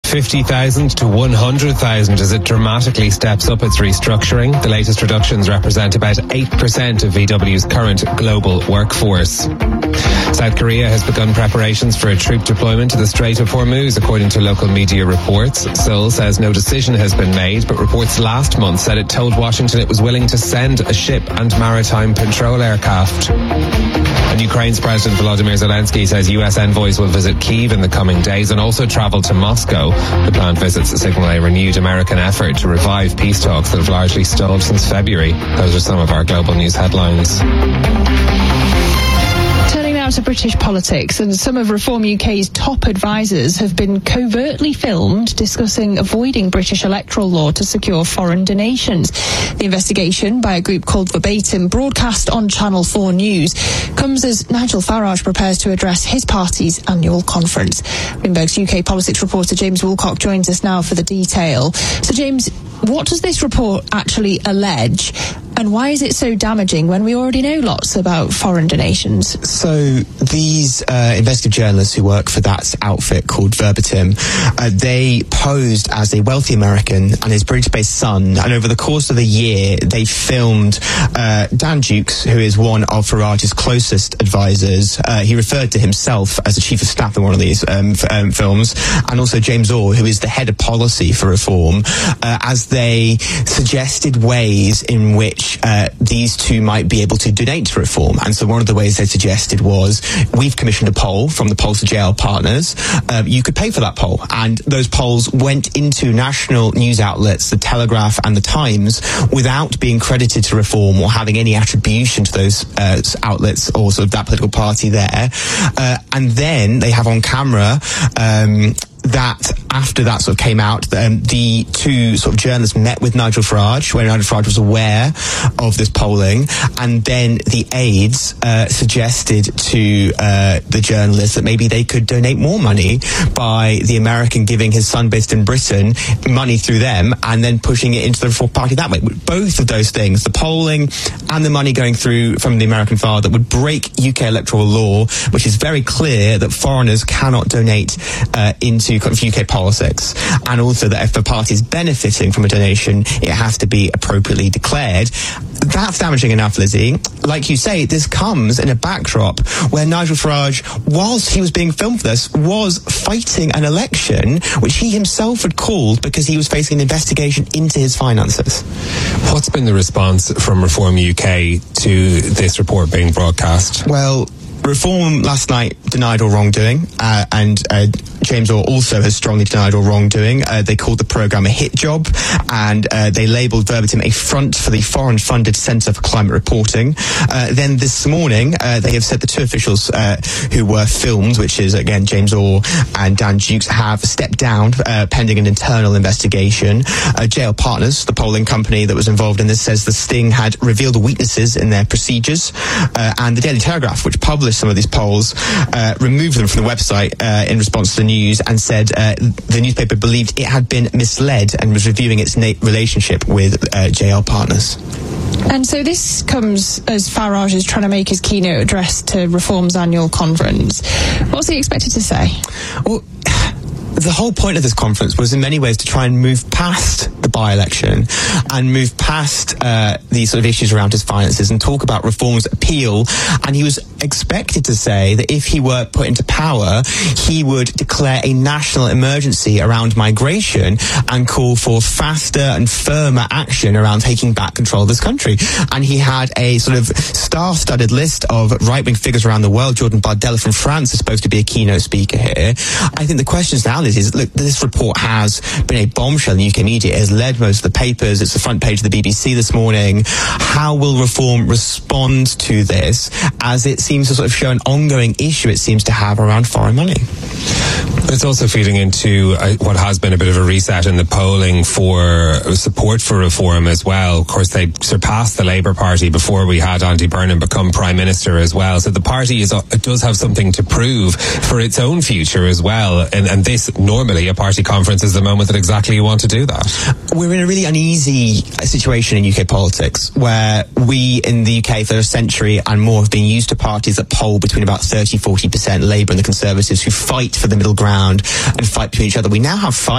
50,000 to 100,000 as it dramatically steps up its restructuring. The latest reductions represent about 8% of VW's current global workforce. South Korea has begun preparations for a troop deployment to the Strait of Hormuz, according to local media reports. Seoul says no decision has been made, but reports last month said it told Washington it was willing to send a ship and maritime patrol aircraft. And Ukraine's President Volodymyr Zelensky says US envoys will visit Kyiv in the coming days and also travel to Moscow. The planned visits signal a renewed American effort to revive peace talks that have largely stalled since February. Those are some of our global news headlines. To British politics, and some of Reform UK's top advisers have been covertly filmed discussing avoiding British electoral law to secure foreign donations. The investigation by a group called Verbatim, broadcast on Channel 4 News, comes as Nigel Farage prepares to address his party's annual conference. Bloomberg's UK politics reporter James Woolcock joins us now for the detail. So James, what does this report actually allege, and why is it so damaging when we already know lots about foreign donations? So these investigative journalists who work for that outfit called Verbatim, they posed as a wealthy American and his British-based son, and over the course of a year they filmed Dan Dukes, who is one of Farage's closest advisors. He referred to himself as the chief of staff in one of these films, and also James Orr, who is the head of policy for Reform, as they suggested ways in which these two might be able to donate to Reform. And so one of the ways they suggested was, we've commissioned a poll from the Polls for JL Partners. You could pay for that poll. And those polls went into national news outlets, the Telegraph and the Times, without being credited to Reform or having any attribution to those outlets or sort of that political party there. And then they have on camera that after that sort of came out, the two sort of journalists met with Nigel Farage, where Nigel Farage was aware of this polling, and then the aides suggested to the journalists that maybe they could donate more money by the American giving his son based in Britain money through them and then pushing it into the Reform Party that way. Both of those things, the polling and the money going through from the American father, would break UK electoral law, which is very clear that foreigners cannot donate into UK politics, and also that if a party is benefiting from a donation, it has to be appropriately declared. That's damaging enough, Lizzie. Like you say, this comes in a backdrop where Nigel Farage, whilst he was being filmed for this, was fighting an election which he himself had called because he was facing an investigation into his finances. What's been the response from Reform UK to this report being broadcast? Well, Reform last night denied all wrongdoing, and James Orr also has strongly denied all wrongdoing. They called the programme a hit job, and they labelled Verbatim a front for the foreign-funded Centre for Climate Reporting. Then this morning, they have said the two officials who were filmed, which is, again, James Orr and Dan Dukes, have stepped down pending an internal investigation. JL Partners, the polling company that was involved in this, says the sting had revealed weaknesses in their procedures, and the Daily Telegraph, which published some of these polls, removed them from the website in response to the news, and said the newspaper believed it had been misled and was reviewing its relationship with JL Partners. And so this comes as Farage is trying to make his keynote address to Reform's annual conference. What's he expected to say? Well, the whole point of this conference was in many ways to try and move past the by-election and move past these sort of issues around his finances and talk about Reform's appeal. And he was expected to say that if he were put into power, he would declare a national emergency around migration and call for faster and firmer action around taking back control of this country. And he had a sort of star-studded list of right-wing figures around the world. Jordan Bardella from France is supposed to be a keynote speaker here. I think the question now is, look, this report has been a bombshell in UK media. It has led most of the papers. It's the front page of the BBC this morning. How will Reform respond to this, as it seems to sort of show an ongoing issue it seems to have around foreign money? It's also feeding into what has been a bit of a reset in the polling for support for Reform as well. Of course, they surpassed the Labour Party before we had Andy Burnham become Prime Minister as well. So the party does have something to prove for its own future as well. And this, normally, a party conference is the moment that exactly you want to do that. We're in a really uneasy situation in UK politics where we in the UK for a century and more have been used to parties that poll between about 30-40% Labour and the Conservatives, who fight for the middle ground and fight between each other. We now have